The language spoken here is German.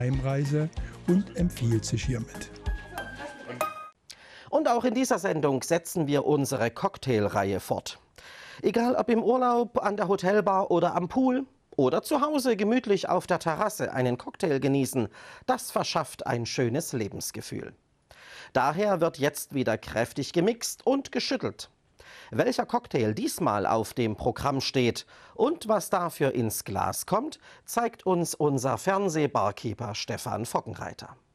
Heimreise und empfiehlt sich hiermit. Und auch in dieser Sendung setzen wir unsere Cocktailreihe fort. Egal ob im Urlaub, an der Hotelbar oder am Pool oder zu Hause gemütlich auf der Terrasse einen Cocktail genießen, das verschafft ein schönes Lebensgefühl. Daher wird jetzt wieder kräftig gemixt und geschüttelt. Welcher Cocktail diesmal auf dem Programm steht und was dafür ins Glas kommt, zeigt uns unser Fernsehbarkeeper Stefan Foggenreiter.